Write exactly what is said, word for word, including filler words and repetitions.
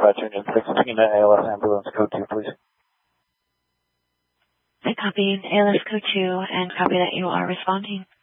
Dispatch Engine sixteen to A L S Ambulance Code two, please. I copy A L S Code two and copy that you are responding.